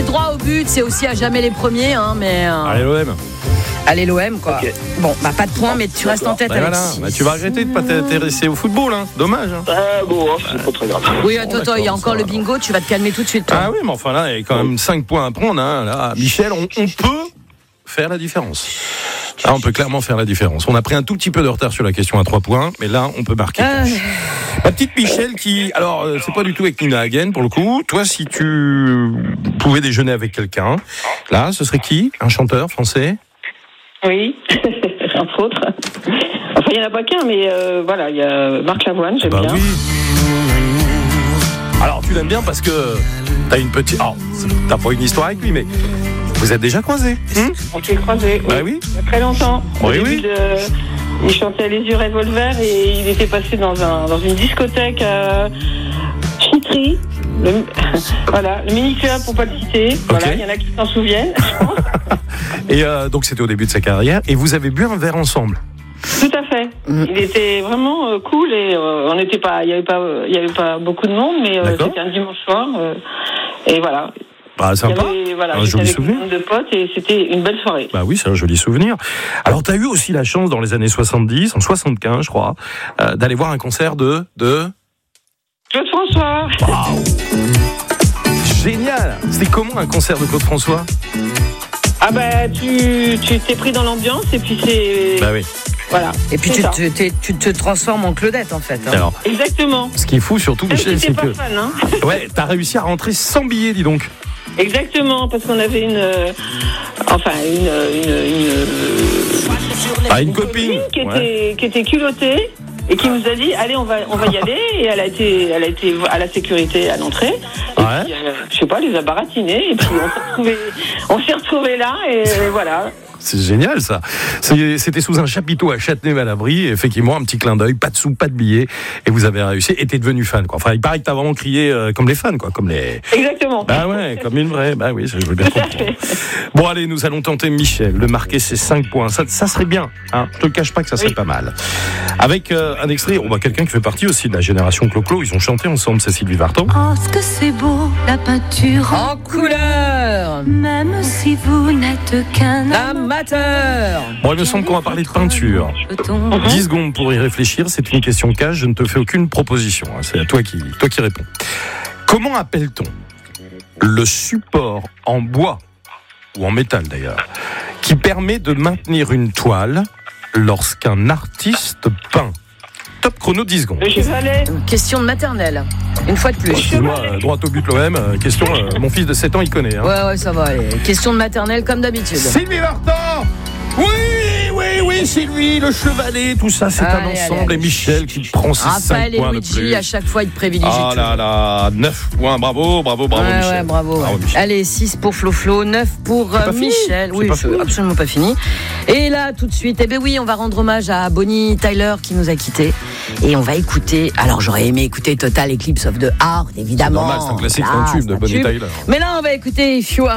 c'est droit au but, c'est aussi à jamais les premiers, hein, mais. Allez, l'OM. Allez, l'OM, quoi. Okay. Bon, pas de points, mais tu restes en tête, Alexis. Voilà. Tu vas regretter de ne pas t'intéresser au football, hein. Dommage. Hein. Bon, c'est pas très grave. Oui, attends, il y a encore le bingo, tu vas te calmer tout de suite. Toi. Ah oui, mais enfin là, il y a quand même 5 points à prendre. Hein. Là, Michel, on peut faire la différence. Là, on peut clairement faire la différence. On a pris un tout petit peu de retard sur la question à 3 points, mais là, on peut marquer. La petite Michel qui... Alors, c'est pas du tout avec Nina Hagen, pour le coup. Toi, si tu pouvais déjeuner avec quelqu'un, là, ce serait qui ? Un chanteur français ? Oui, entre autres. Enfin, il n'y en a pas qu'un, mais voilà, il y a Marc Lavoine, j'aime bien. Oui. Alors, tu l'aimes bien parce que t'as une petite... Alors, t'as pas une histoire avec lui, mais vous êtes déjà croisés. On s'est croisés, oui. Bah oui. Il y a très longtemps. Oui. Il chantait Les yeux revolver et il était passé dans une discothèque à Chitry. Voilà, le mini-club pour pas le citer. Voilà, Okay. il y en a qui s'en souviennent, je pense. Et donc, c'était au début de sa carrière. Et vous avez bu un verre ensemble. Tout à fait. Il était vraiment cool et on n'était pas, il y avait pas beaucoup de monde, mais c'était un dimanche soir et voilà. Bah, sympa. Un joli souvenir. Avec un de potes et c'était une belle soirée. Bah oui, c'est un joli souvenir. Alors, t'as eu aussi la chance dans les années 70, en 75, je crois, d'aller voir un concert de Claude François. Waouh. Génial. C'était comment un concert de Claude François ? Ah bah tu t'es pris dans l'ambiance et puis c'est... Bah oui. Voilà. Et puis tu te transformes en Claudette en fait. Hein. Alors, exactement. Ce qui est fou surtout, Michel, c'est que... Fan, hein. Ouais, t'as réussi à rentrer sans billet, dis donc. Exactement, parce qu'on avait une copine qui était culottée et qui nous a dit allez on va y aller et elle a été à la sécurité à l'entrée et puis, je sais pas, elle les a baratinés et puis on s'est retrouvés là et voilà. C'est génial ça. C'était sous un chapiteau à Châtenay-Malabry, effectivement, un petit clin d'œil, pas de sous, pas de billets, et vous avez réussi, et t'es devenu fan, quoi. Enfin, il paraît que t'as vraiment crié comme les fans, quoi, comme les... Exactement. Bah ouais, comme une vraie, bah oui, je veux bien comprendre. Bon, allez, nous allons tenter Michel de marquer ses 5 points. Ça serait bien, hein. Je te cache pas que ça serait pas mal. Avec un extrait, on voit quelqu'un qui fait partie aussi de la génération Clo-Clo, ils ont chanté ensemble, c'est Sylvie Vartan. Oh, ce que c'est beau, la peinture en couleur. Même si vous n'êtes qu'un amateur. Bon, il me semble qu'on va parler de peinture. 10 secondes pour y réfléchir, c'est une question cash, je ne te fais aucune proposition, hein. C'est à toi qui réponds. Comment appelle-t-on le support en bois, ou en métal d'ailleurs, qui permet de maintenir une toile lorsqu'un artiste peint? Top chrono, 10 secondes. Le chevalet. Question de maternelle, une fois de plus. Excuse-moi, droit au but l'OM, question, mon fils de 7 ans il connaît. Hein. Ouais, ça va, allez. Question de maternelle comme d'habitude. Sylvie Vartan. Oui, Sylvie, le chevalet, tout ça, c'est un ensemble. Et Michel qui prend ses 5 points de plus. Luigi, à chaque fois, il te privilégie. Ah là là, 9 points, bravo, Michel. Ouais, bravo. Michel. Allez, 6 pour Flo, 9 pour Michel. Oui, c'est absolument pas fini. Et là, tout de suite, on va rendre hommage à Bonnie Tyler qui nous a quittés. Et on va écouter, alors j'aurais aimé écouter Total Eclipse of the Heart, évidemment. C'est normal, c'est un classique, un tube de Bonnie Tyler. Mais là, on va écouter If You Are